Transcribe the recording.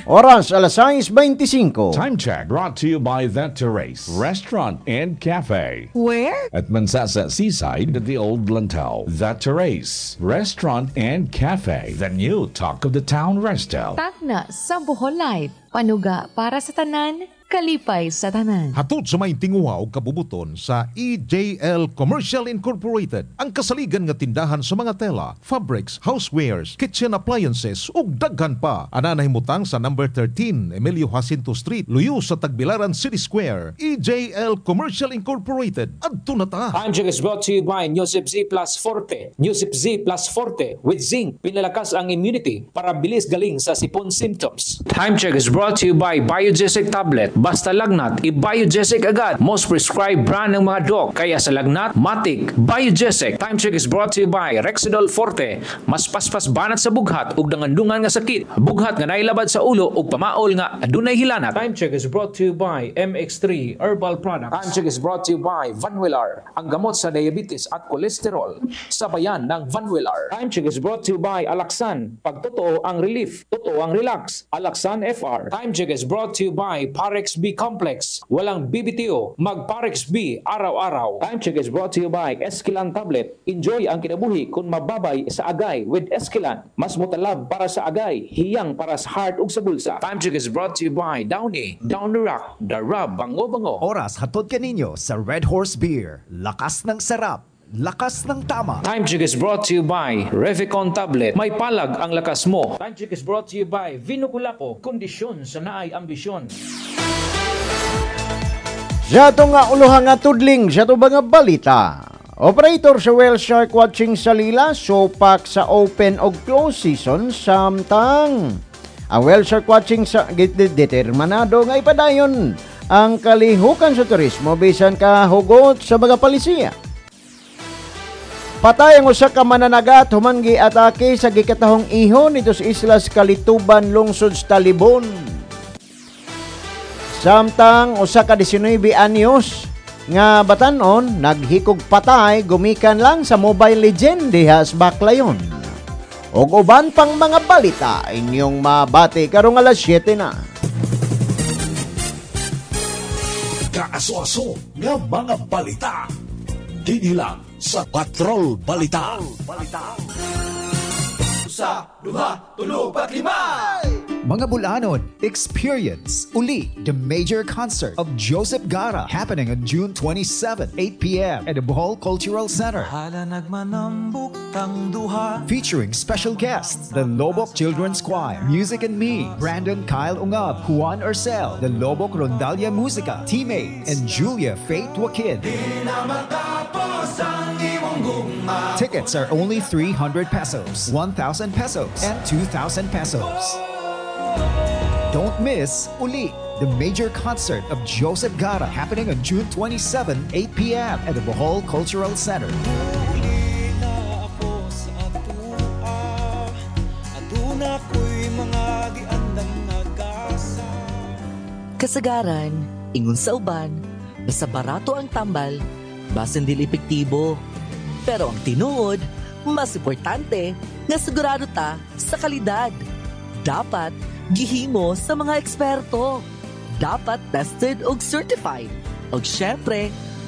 Oras alas 6:25. Time check brought to you by The Terrace Restaurant and Cafe. Where? At Mansasa Seaside at the Old Lantau. The Terrace Restaurant and Cafe. The new talk of the town resto. Tagna sa Bohol Life. Panuga para sa tanan, kalipay sa tanan. Hatod sa may tinguha o kabubuton sa EJL Commercial Incorporated, ang kasaligan nga tindahan sa mga tela, fabrics, housewares, kitchen appliances ug daghan pa. Ananay mutang sa number 13 Emilio Jacinto Street, Luyo sa Tagbilaran City Square. EJL Commercial Incorporated. Adto na ta. Time check is brought to you by Newsip Z Plus Forte. Newsip Z Plus Forte with zinc, pinalakas ang immunity para bilis galing sa sipon symptoms. Time check is brought to you by Biogesic Tablet. Basta lagnat, i-Biogesic agad. Most prescribed brand ng mga doc. Kaya sa lagnat, matik, Biogesic. Time check is brought to you by Rexidol Forte. Mas paspas banat sa bughat ug dangandungan nga sakit. Bughat nga nailabad sa ulo ug pamaol nga adunay hilanat. Time check is brought to you by MX3 Herbal Products. Time check is brought to you by Vanwillar, ang gamot sa diabetes at kolesterol. Sabayan ng Vanwillar. Time check is brought to you by Alaxan. Pag totoo ang relief, totoo ang relax. Alaxan FR. Time check is brought to you by Parex B Complex. Walang BBTO, mag Parex B araw-araw. Time check is brought to you by Esquilan Tablet. Enjoy ang kinabuhi kung mababay sa agay with Esquilan. Mas mutalab para sa agay, hiyang para sa heart ug sa bulsa. Time check is brought to you by Downy, Down the Rock, The Rub, Bango-Bango. Oras hatod kaninyo sa Red Horse Beer. Lakas ng sarap, lakas ng tama. Time check is brought to you by Revicon Tablet. May palag ang lakas mo. Time check is brought to you by Vinoculapo. Kondisyon sa naay ambisyon. Sa ito nga uluhang nga tudling, sa ito ba nga balita? Operator sa Whale Shark Watching sa Lila, sopak sa open o close season samtang. Ang Whale Shark Watching sa determinado nga ipadayon ang kalihukan sa turismo bisan kahugot sa mga palisiya. Patay ang usa ka mananagat human gi-atake sa gikatahong ihon nito sa Islas Kalituban, lungsod sa Talibon. Samtang usa ka 19 anyos nga batanon naghikog patay gumikan lang sa Mobile Legend diha sa Baclayon. Og uban pang mga balita inyong mabati karong alas 7 na. Kaaso-aso nga mga balita. Dini lang sa Patrol Balita. Usa, duha, tulo, pat, lima. Mga Bulanon, experience uli the major concert of Joseph Gara happening on June 27, 8 p.m. at the Bohol Cultural Center. Featuring special guests, the Lobok Children's Choir, Music and Me, Brandon Kyle Ungab, Juan Urcel, the Lobok Rondalia Musica, Teammates, and Julia Faith Wakid. Tickets are only 300 pesos, 1,000 pesos, and 2,000 pesos. Don't miss Uli, the major concert of Joseph Gara happening on June 27, 8 p.m. at the Bohol Cultural Center. Kasagaran, ingon sa uban, basta barato ang tambal, basin dili epektibo. Pero ang tinuod, mas importante, nga sigurado ta sa kalidad. Dapat gihimo sa mga eksperto. Dapat tested og certified. Og syempre,